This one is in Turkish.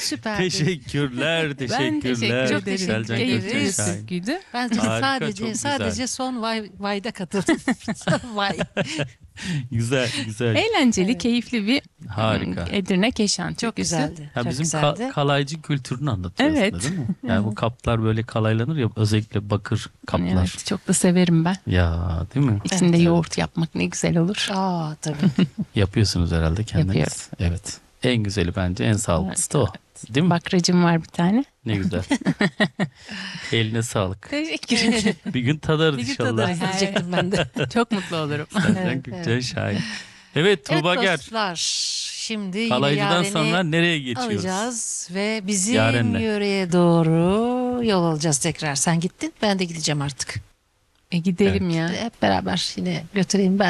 Süperdi. Teşekkürler, Ben teşekkürler. teşekkür Çok ederim. Selcan Keyifli bir Gökçen Şahin. türküydü. Bence Harika, çok güzel. sadece son vayda katıldım. Vay. Güzel. Eğlenceli, Evet. keyifli bir Harika. Edirne Keşan türküsü. Çok güzeldi. Ya çok bizim güzeldi. kalaycı kültürünü anlatıyor Evet. aslında, değil mi? Yani bu kaplar böyle kalaylanır ya, özellikle bakır kaplar. Evet, çok da severim ben. Ya değil mi? İçinde Evet. yoğurt yapmak ne güzel olur. Aa tabii. Yapıyorsunuz herhalde kendiniz. Yapıyoruz. Evet. En güzeli bence, en sağlıklısı da o. Değil mi? Bakracım var bir tane. Ne güzel. Eline sağlık. Teşekkür ederim. Bir gün tadarız Bir gün inşallah. tadarız diyecektim ben de. Çok mutlu olurum. Selcan Evet, Gökçen Şahin. Evet Tuğba Evet Ger. dostlar. Şimdi yine Kalaycıdan Yaren'i sonra nereye geçiyoruz? alacağız ve bizim Yaren'le. yöreye doğru yol alacağız tekrar. Sen gittin, ben de gideceğim artık. Gidelim ya. Hep beraber yine götüreyim ben.